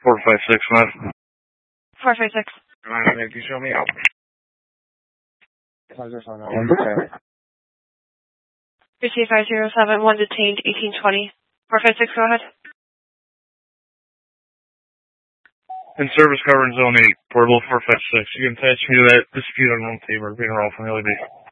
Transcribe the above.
456, man. 456. Alright, if you show me out. How's your phone number? Receive 507, 1 detained, 1820. 456, go ahead. In service cover in zone 8, portable 456. You can attach me to that dispute on room table being around from the LAB.